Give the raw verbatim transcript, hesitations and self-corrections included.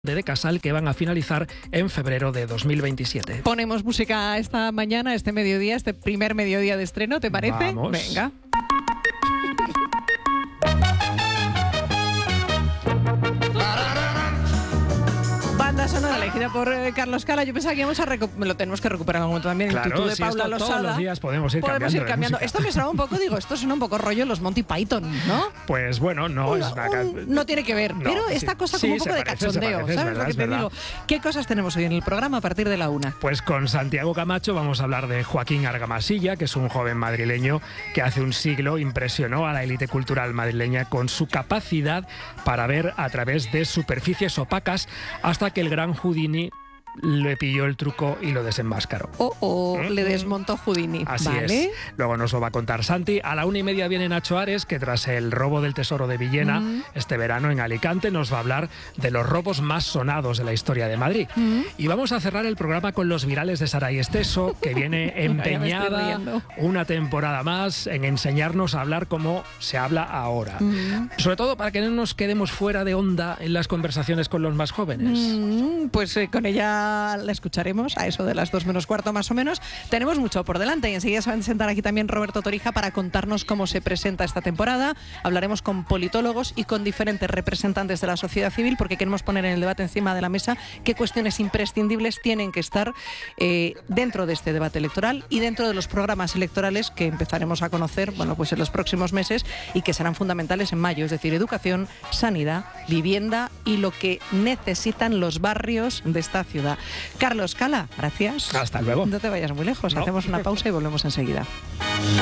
de Casal que van a finalizar en febrero de dos mil veintisiete. Ponemos música esta mañana, este mediodía, este primer mediodía de estreno, ¿te parece? Vamos. Venga. Banda sonora elegida por eh, Carlos Cala. Yo pensaba que íbamos a recu- lo tenemos que recuperar en algún momento también. Claro, el tutú de si Paula esto Losada. todos los días podemos ir Podemos cambiando. ir de cambiando. música. Esto me sonaba un poco, digo, esto suena un poco rollo los Monty Python, ¿no? Pues bueno, no Una- es una... un- no tiene que ver, No, pero sí. esta cosa Sí, como un se poco de parece, se cachondeo, parece, es ¿sabes verdad, lo que es te verdad. digo? ¿Qué cosas tenemos hoy en el programa a partir de la una? Pues con Santiago Camacho vamos a hablar de Joaquín Argamasilla, que es un joven madrileño que hace un siglo impresionó a la élite cultural madrileña con su capacidad para ver a través de superficies opacas hasta que el gran Houdini le pilló el truco y lo desenmascaró. Oh, oh, ¿Mm? le desmontó Houdini. Así ¿Vale? es. Luego nos lo va a contar Santi. A la una y media viene Nacho Ares, que tras el robo del tesoro de Villena, Mm. este verano en Alicante, nos va a hablar de los robos más sonados de la historia de Madrid. Mm. Y vamos a cerrar el programa con los virales de Saray Esteso, que viene Ya me estoy empeñada riendo. una temporada más en enseñarnos a hablar como se habla ahora. Mm. Sobre todo para que no nos quedemos fuera de onda en las conversaciones con los más jóvenes. Mm, Pues eh, con ella la escucharemos a eso de las dos menos cuarto más o menos. Tenemos mucho por delante y enseguida se va a sentar aquí también Roberto Torija para contarnos cómo se presenta esta temporada. Hablaremos con politólogos y con diferentes representantes de la sociedad civil porque queremos poner en el debate encima de la mesa qué cuestiones imprescindibles tienen que estar eh, dentro de este debate electoral y dentro de los programas electorales que empezaremos a conocer, bueno, pues en los próximos meses y que serán fundamentales en mayo, es decir, educación, sanidad, vivienda y lo que necesitan los barrios de esta ciudad. Carlos Cala, gracias. Hasta luego. No te vayas muy lejos, No. hacemos una pausa y volvemos enseguida.